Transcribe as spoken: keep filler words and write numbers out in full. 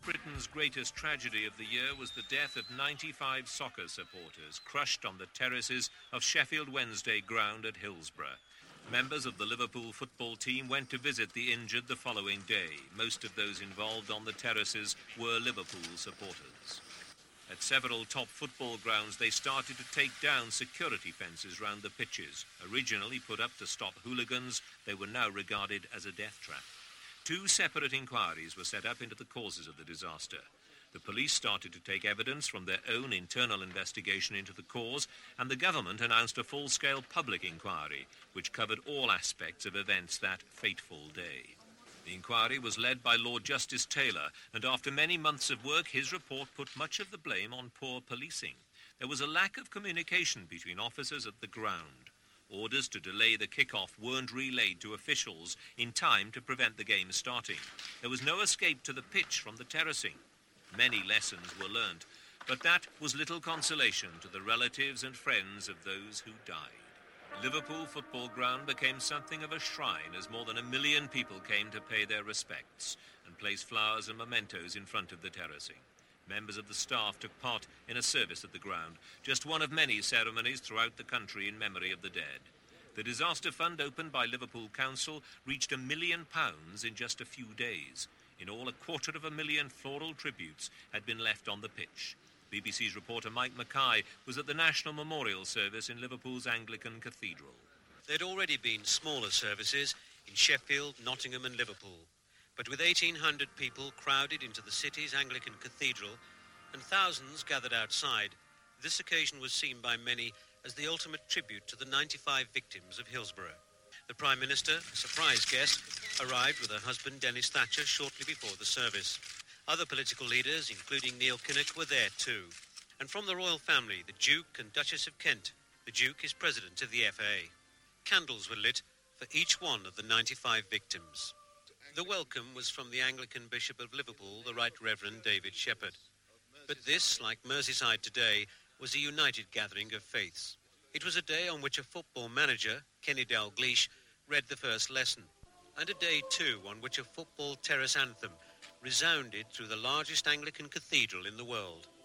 Britain's greatest tragedy of the year was the death of ninety-five soccer supporters crushed on the terraces of Sheffield Wednesday ground at Hillsborough. Members of the Liverpool football team went to visit the injured the following day. Most of those involved on the terraces were Liverpool supporters. At several top football grounds, they started to take down security fences round the pitches. Originally put up to stop hooligans, they were now regarded as a death trap. Two separate inquiries were set up into the causes of the disaster. The police started to take evidence from their own internal investigation into the cause, and the government announced a full-scale public inquiry, which covered all aspects of events that fateful day. The inquiry was led by Lord Justice Taylor, and after many months of work, his report put much of the blame on poor policing. There was a lack of communication between officers at the ground. Orders to delay the kick-off weren't relayed to officials in time to prevent the game starting. There was no escape to the pitch from the terracing. Many lessons were learnt, but that was little consolation to the relatives and friends of those who died. Liverpool football ground became something of a shrine as more than a million people came to pay their respects and place flowers and mementos in front of the terracing. Members of the staff took part in a service at the ground, just one of many ceremonies throughout the country in memory of the dead. The disaster fund opened by Liverpool Council reached a million pounds in just a few days. In all, a quarter of a million floral tributes had been left on the pitch. B B C's reporter Mike Mackay was at the National Memorial Service in Liverpool's Anglican Cathedral. There'd already been smaller services in Sheffield, Nottingham and Liverpool. But with eighteen hundred people crowded into the city's Anglican Cathedral and thousands gathered outside, this occasion was seen by many as the ultimate tribute to the ninety-five victims of Hillsborough. The Prime Minister, a surprise guest, arrived with her husband Dennis Thatcher shortly before the service. Other political leaders, including Neil Kinnock, were there too. And from the royal family, the Duke and Duchess of Kent. The Duke is president of the F A. Candles were lit for each one of the ninety-five victims. The welcome was from the Anglican Bishop of Liverpool, the Right Reverend David Shepherd. But this, like Merseyside today, was a united gathering of faiths. It was a day on which a football manager, Kenny Dalglish, read the first lesson, and a day, too, on which a football terrace anthem resounded through the largest Anglican cathedral in the world.